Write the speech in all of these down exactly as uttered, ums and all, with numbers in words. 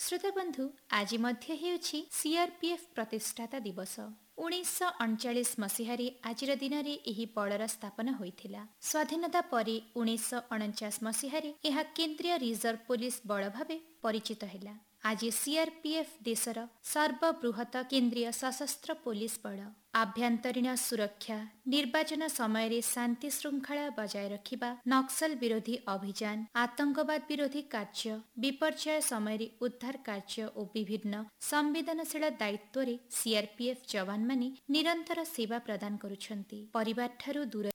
ଶ୍ରୋତାବନ୍ଧୁ, ଆଜି ମଧ୍ୟ ହେଉଛି ସିଆର୍ପିଏଫ୍ ପ୍ରତିଷ୍ଠାତା ଦିବସ। ଉଣେଇଶହ ଅଣଚାଳିଶ ମସିହାରେ ଆଜିର ଦିନରେ ଏହି ବଳର ସ୍ଥାପନା ହୋଇଥିଲା। ସ୍ୱାଧୀନତା ପରେ ଉଣେଇଶହ ଅଣଚାଶ ମସିହାରେ ଏହା କେନ୍ଦ୍ରୀୟ ରିଜର୍ଭ ପୋଲିସ ବଳ ଭାବେ ପରିଚିତ ହେଲା। ଆଜି ସିଆର୍ପିଏଫ୍ ଦେଶର ସର୍ବବୃହତ କେନ୍ଦ୍ରୀୟ ସଶସ୍ତ୍ର ପୋଲିସ ବଳ। ଆଭ୍ୟନ୍ତରୀଣ ସୁରକ୍ଷା, ନିର୍ବାଚନ ସମୟରେ ଶାନ୍ତି ଶୃଙ୍ଖଳା ବଜାୟ ରଖିବା, ନକ୍ସଲ ବିରୋଧୀ ଅଭିଯାନ, ଆତଙ୍କବାଦ ବିରୋଧୀ କାର୍ଯ୍ୟ, ବିପର୍ଯ୍ୟୟ ସମୟରେ ଉଦ୍ଧାର କାର୍ଯ୍ୟ ଓ ବିଭିନ୍ନ ସମ୍ବେଦନଶୀଳ ଦାୟିତ୍ୱରେ ସିଆର୍ପିଏଫ୍ ଯବାନମାନେ ନିରନ୍ତର ସେବା ପ୍ରଦାନ କରୁଛନ୍ତି। ପରିବାରଠାରୁ ଦୂର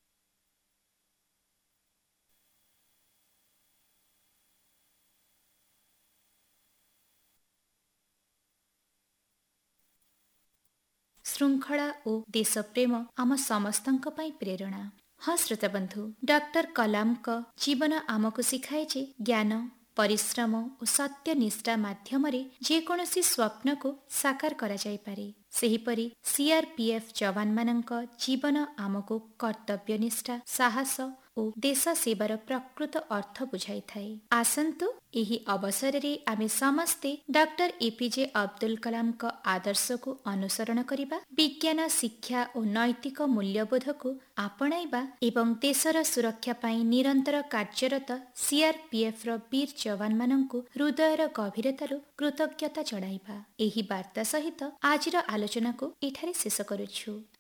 ଶୃଙ୍ଖଳା ଓ ଦେଶପ୍ରେମ ଆମ ସମସ୍ତଙ୍କ ପାଇଁ ପ୍ରେରଣା। ହଁ ଶ୍ରୋତାବନ୍ଧୁ, ଡକ୍ଟର କଲାମଙ୍କ ଜୀବନ ଆମକୁ ଶିଖାଏ ଯେ ଜ୍ଞାନ, ପରିଶ୍ରମ ଓ ସତ୍ୟନିଷ୍ଠା ମାଧ୍ୟମରେ ଯେକୌଣସି ସ୍ୱପ୍ନକୁ ସାକାର କରାଯାଇପାରେ। ସେହିପରି ସିଆର୍ପିଏଫ୍ ଯବାନମାନଙ୍କ ଜୀବନ ଆମକୁ କର୍ତ୍ତବ୍ୟନିଷ୍ଠା, ସାହସ ଓ ଦେଶ ସେବାର ପ୍ରକୃତ ଅର୍ଥ ବୁଝାଇଥାଏ। ଆସନ୍ତୁ ଏହି ଅବସରରେ ଆମେ ସମସ୍ତେ ଡକ୍ଟର ଏପିଜେ ଅବଦୁଲ କଲାମଙ୍କ ଆଦର୍ଶକୁ ଅନୁସରଣ କରିବା, ବିଜ୍ଞାନ, ଶିକ୍ଷା ଓ ନୈତିକ ମୂଲ୍ୟବୋଧକୁ ଆପଣାଇବା ଏବଂ ଦେଶର ସୁରକ୍ଷା ପାଇଁ ନିରନ୍ତର କାର୍ଯ୍ୟରତ ସିଆର୍ପିଏଫ୍ର ବୀର ଯବାନମାନଙ୍କୁ ହୃଦୟର ଗଭୀରତାରୁ କୃତଜ୍ଞତା ଜଣାଇବା। ଏହି ବାର୍ତ୍ତା ସହିତ ଆଜିର ଆଲୋଚନାକୁ ଏଠାରେ ଶେଷ କରୁଛୁ।